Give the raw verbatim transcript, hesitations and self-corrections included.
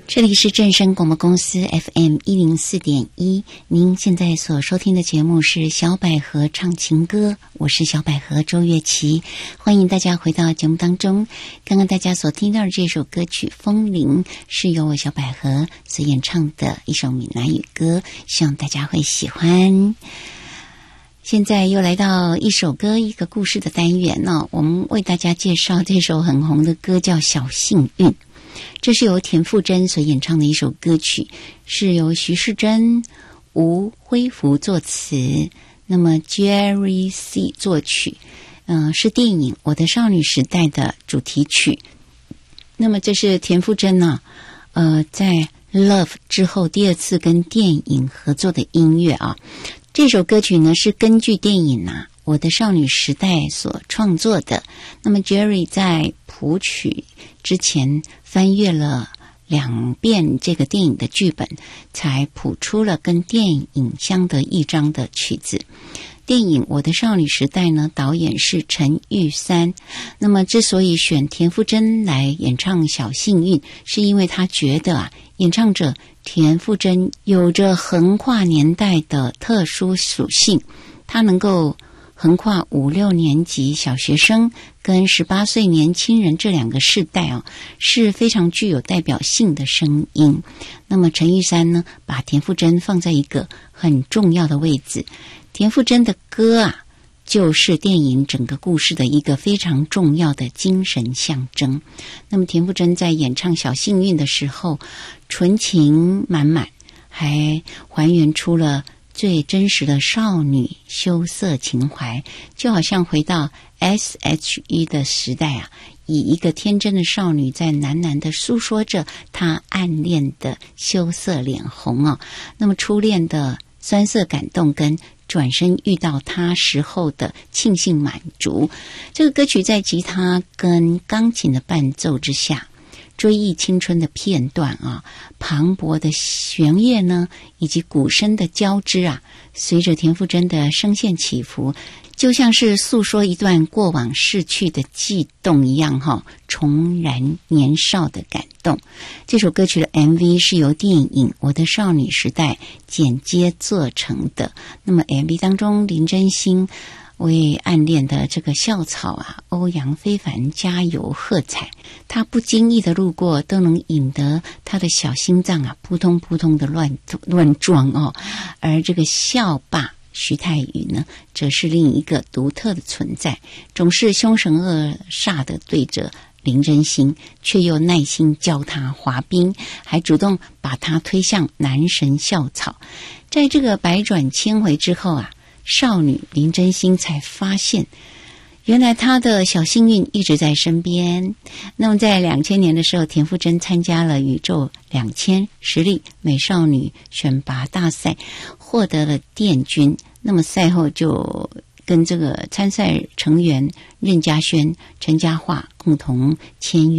这里是正声广播公司 F M 一零四点一，您现在所收听的节目是小百合唱情歌，我是小百合周月琪，欢迎大家回到节目当中。刚刚大家所听到的这首歌曲《风铃》是由我小百合所演唱的一首闽南语歌，希望大家会喜欢。现在又来到一首歌一个故事的单元呢、哦，我们为大家介绍这首很红的歌叫《小幸运》。这是由田馥甄所演唱的一首歌曲，是由徐世珍、吴辉福作词，那么 Jerry C 作曲，嗯、呃，是电影《我的少女时代》的主题曲。那么这是田馥甄呢、啊，呃，在 Love 之后第二次跟电影合作的音乐啊。这首歌曲呢是根据电影啊《我的少女时代》所创作的。那么 Jerry 在谱曲之前翻阅了两遍这个电影的剧本，才谱出了跟电影相得益彰的曲子。电影《我的少女时代》呢，导演是陈玉珊。那么之所以选田馥甄来演唱《小幸运》，是因为他觉得啊，演唱者田馥甄有着横跨年代的特殊属性，他能够横跨五六年级小学生跟十八岁年轻人这两个世代啊，是非常具有代表性的声音。那么陈玉珊呢，把田馥甄放在一个很重要的位置。田馥甄的歌啊，就是电影整个故事的一个非常重要的精神象征。那么田馥甄在演唱《小幸运》的时候，纯情满满，还还原出了最真实的少女羞涩情怀，就好像回到 S H E 的时代啊，以一个天真的少女在喃喃地诉说着她暗恋的羞涩脸红啊。那么初恋的酸涩感动跟转身遇到他时候的庆幸满足，这个歌曲在吉他跟钢琴的伴奏之下，追忆青春的片段啊，磅礴的弦乐呢，以及鼓声的交织啊，随着田馥甄的声线起伏，就像是诉说一段过往逝去的悸动一样哈，重燃年少的感动。这首歌曲的 M V 是由电影《我的少女时代》剪接做成的。那么 M V 当中，林真心为暗恋的这个校草啊欧阳非凡加油喝彩，他不经意的路过都能引得他的小心脏啊扑通扑通的乱乱撞哦。而这个校霸徐太宇呢，则是另一个独特的存在，总是凶神恶煞的对着林真心，却又耐心教他滑冰，还主动把他推向男神校草。在这个百转千回之后啊，少女林真心才发现，原来她的小幸运一直在身边。那么在两千年的时候，田馥甄参加了宇宙两千实力美少女选拔大赛，获得了殿军。那么赛后就跟这个参赛成员任嘉萱、陈嘉桦共同签约。